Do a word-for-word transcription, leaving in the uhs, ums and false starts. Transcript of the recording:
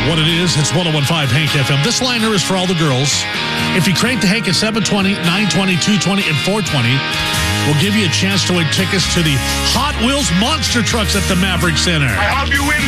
what it is. It's one oh one point five Hank F M. This liner is for all the girls. If you crank the Hank at seven twenty, nine twenty, two twenty, and four twenty, we'll give you a chance to win tickets to the Hot Wheels Monster Trucks at the Maverick Center. I hope you win